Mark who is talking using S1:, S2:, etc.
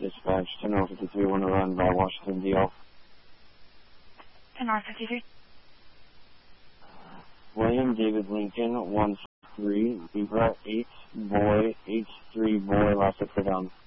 S1: Dispatch 10-53, want to run by Washington, D.L.
S2: 10-53.
S1: William David Lincoln, 1-3, Libra, 8, boy, H3, boy, last up for down.